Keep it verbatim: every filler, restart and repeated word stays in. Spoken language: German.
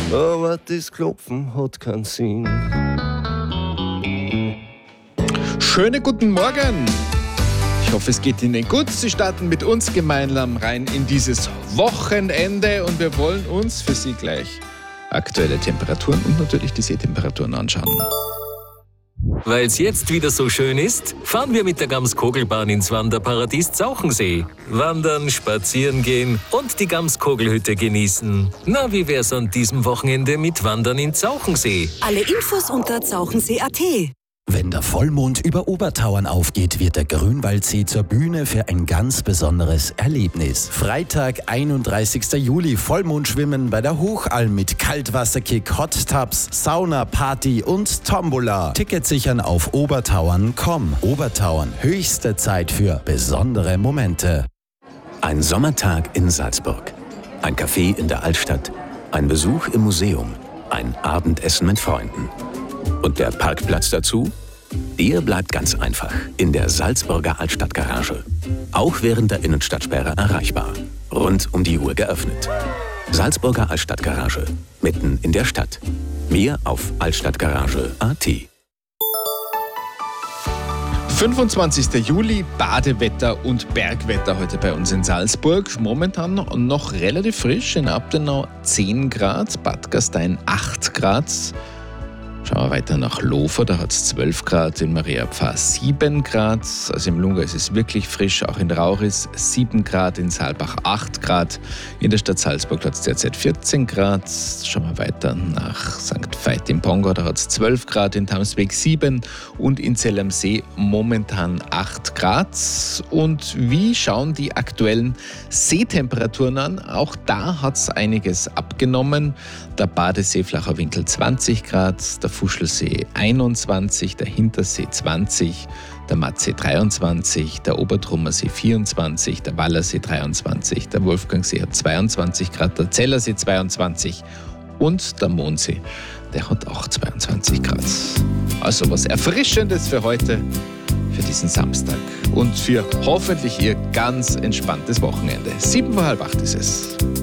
aber das Klopfen hat keinen Sinn. Schönen guten Morgen! Ich hoffe, es geht Ihnen gut. Sie starten mit uns gemeinsam rein in dieses Wochenende und wir wollen uns für Sie gleich aktuelle Temperaturen und natürlich die Seetemperaturen anschauen. Weil es jetzt wieder so schön ist, fahren wir mit der Gamskogelbahn ins Wanderparadies Zauchensee. Wandern, spazieren gehen und die Gamskogelhütte genießen. Na, wie wär's an diesem Wochenende mit Wandern in Zauchensee? Alle Infos unter zauchensee punkt at. Wenn der Vollmond über Obertauern aufgeht, wird der Grünwaldsee zur Bühne für ein ganz besonderes Erlebnis. Freitag, einunddreißigster Juli, Vollmondschwimmen bei der Hochalm mit Kaltwasserkick, Hot Tubs, Sauna, Party und Tombola. Tickets sichern auf obertauern punkt com. Obertauern, höchste Zeit für besondere Momente. Ein Sommertag in Salzburg. Ein Café in der Altstadt. Ein Besuch im Museum. Ein Abendessen mit Freunden. Und der Parkplatz dazu? Der bleibt ganz einfach in der Salzburger Altstadtgarage. Auch während der Innenstadtsperre erreichbar. Rund um die Uhr geöffnet. Salzburger Altstadtgarage. Mitten in der Stadt. Mehr auf altstadtgarage punkt at. fünfundzwanzigster Juli, Badewetter und Bergwetter heute bei uns in Salzburg. Momentan noch relativ frisch, in Abtenau zehn Grad, Bad Gastein acht Grad. Schauen wir weiter nach Lofer, da hat es zwölf Grad, in Mariapfarr sieben Grad, also im Lunga ist es wirklich frisch, auch in Rauris sieben Grad, in Saalbach acht Grad, in der Stadt Salzburg hat es derzeit vierzehn Grad. Schauen wir weiter nach Sankt Veit im Pongau, da hat es zwölf Grad, in Tamsweg sieben und in Zell am See momentan acht Grad. Und wie schauen die aktuellen Seetemperaturen an? Auch da hat es einiges abgenommen. Der Badesee Flacher Winkel zwanzig Grad, der Fuschlsee einundzwanzig, der Hintersee zwanzig, der Mattsee dreiundzwanzig, der Obertrummersee vierundzwanzig, der Wallersee dreiundzwanzig, der Wolfgangsee hat zweiundzwanzig Grad, der Zellersee zweiundzwanzig und der Mondsee, der hat auch zweiundzwanzig Grad. Also was Erfrischendes für heute, für diesen Samstag und für hoffentlich Ihr ganz entspanntes Wochenende. Sieben vor halb acht ist es.